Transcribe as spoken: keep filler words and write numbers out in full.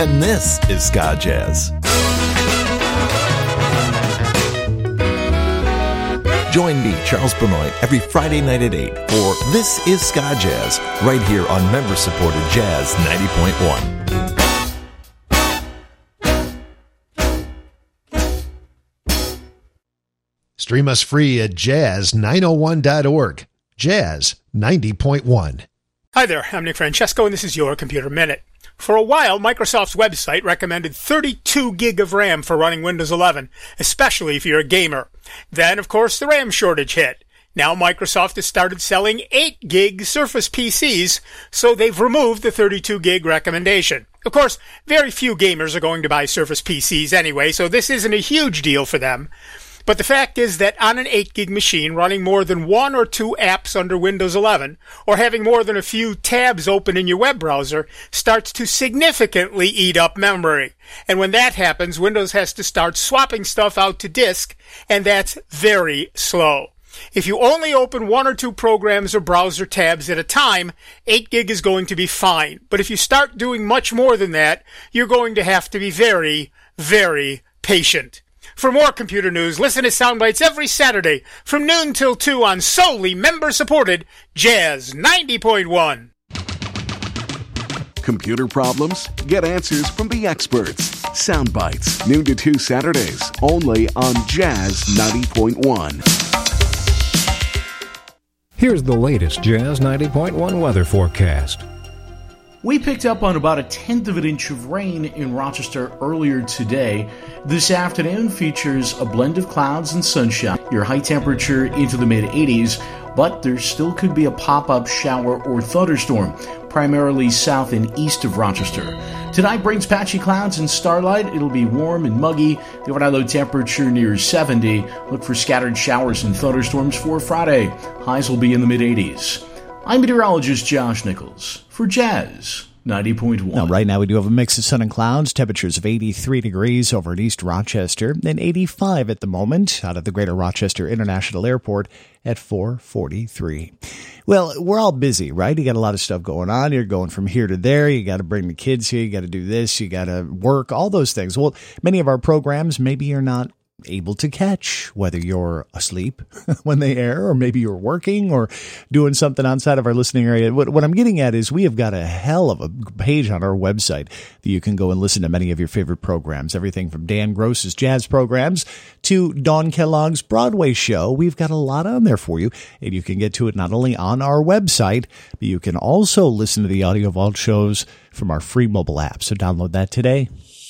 and this is Ska Jazz. Join me, Charles Benoit, every Friday night at eight for This is Ska Jazz, right here on member-supported Jazz ninety point one. Stream us free at jazz nine oh one dot org. Jazz ninety point one. Hi there, I'm Nick Francesco, and this is your Computer Minute. For a while, Microsoft's website recommended thirty-two gig of RAM for running Windows eleven, especially if you're a gamer. Then, of course, the RAM shortage hit. Now Microsoft has started selling eight gig Surface P Cs, so they've removed the thirty-two gig recommendation. Of course, very few gamers are going to buy Surface P Cs anyway, so this isn't a huge deal for them. But the fact is that on an eight gig machine running more than one or two apps under Windows eleven, or having more than a few tabs open in your web browser, starts to significantly eat up memory. And when that happens, Windows has to start swapping stuff out to disk, and that's very slow. If you only open one or two programs or browser tabs at a time, eight gig is going to be fine. But if you start doing much more than that, you're going to have to be very, very patient. For more computer news, listen to Soundbites every Saturday from noon till two on solely member-supported Jazz ninety point one. Computer problems? Get answers from the experts. Soundbites, noon to two Saturdays, only on Jazz ninety point one. Here's the latest Jazz ninety point one weather forecast. We picked up on about a tenth of an inch of rain in Rochester earlier today. This afternoon features a blend of clouds and sunshine. Your high temperature into the mid eighties, but there still could be a pop-up shower or thunderstorm, primarily south and east of Rochester. Tonight brings patchy clouds and starlight. It'll be warm and muggy. The overnight low temperature near seventy. Look for scattered showers and thunderstorms for Friday. Highs will be in the mid eighties. I'm meteorologist Josh Nichols for Jazz ninety point one. Now, right now we do have a mix of sun and clouds, temperatures of eighty-three degrees over at East Rochester, and eighty-five at the moment out of the Greater Rochester International Airport at four forty-three. Well, we're all busy, right? You got a lot of stuff going on. You're going from here to there. You got to bring the kids here. You got to do this. You got to work, all those things. Well, many of our programs, maybe you're not able to catch, whether you're asleep when they air, or maybe you're working or doing something outside of our listening area. What, what I'm getting at is we have got a hell of a page on our website that you can go and listen to many of your favorite programs. Everything from Dan Gross's jazz programs to Dawn Kellogg's Broadway show. We've got a lot on there for you, and you can get to it not only on our website, but you can also listen to the audio of all shows from our free mobile app. So download that today.